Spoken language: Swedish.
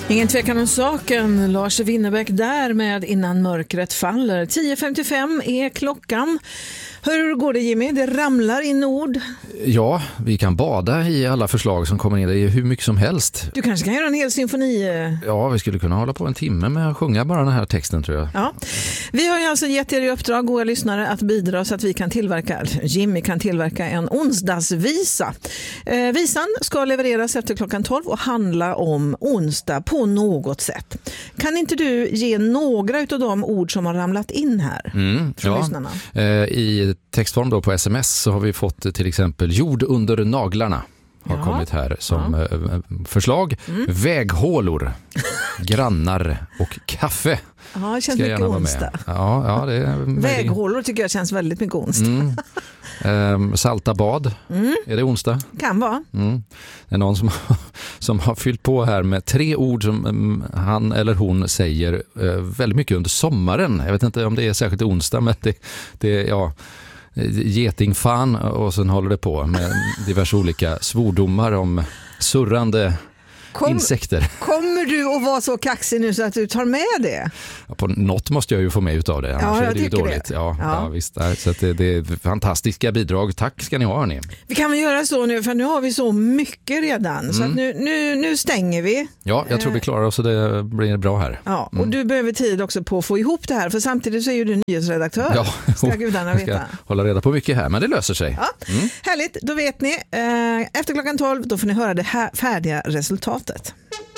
Ingen tvekan om saken. Lars Winnerbäck där med Innan mörkret faller. 10.55 är klockan. Hur går det, Jimmy? Det ramlar in ord. Ja, vi kan bada i alla förslag som kommer in. Det är hur mycket som helst. Du kanske kan göra en hel symfoni. Ja, vi skulle kunna hålla på en timme med att sjunga bara den här texten, tror jag. Ja. Vi har ju alltså gett er i uppdrag, goda lyssnare, att bidra så att vi kan Jimmy kan tillverka en onsdagsvisa. Visan ska levereras efter klockan 12 och handla om onsdag på något sätt. Kan inte du ge några av de ord som har ramlat in här från lyssnarna? I textform då på sms så har vi fått till exempel jord under naglarna har kommit här som förslag. Väghålor, grannar och kaffe. Ja, det känns mycket onsdag. Ja, det är väghålor tycker jag känns väldigt mycket onsdag. Salta bad, är det onsdag? Kan vara. Det är någon som har fyllt på här med 3 ord som han eller hon säger väldigt mycket under sommaren. Jag vet inte om det är särskilt onsdag, men det är getingfan, och sen håller det på med diverse olika svordomar om surrande insekter. Kommer du att vara så kaxig nu så att du tar med det? Ja, på något måste jag ju få med utav det, annars är det ju dåligt. Det. Ja, visst. Så att det är fantastiska bidrag. Tack ska ni ha, hörni. Vi kan väl göra så nu, för nu har vi så mycket redan. Så att nu stänger vi. Ja, jag tror vi klarar oss, så det blir bra här. Ja, och du behöver tid också på att få ihop det här, för samtidigt så är ju du nyhetsredaktör. Ja, ska gudarna veta. Jag ska hålla reda på mycket här, men det löser sig. Ja. Härligt, då vet ni. Efter klockan 12 då får ni höra det här färdiga resultatet.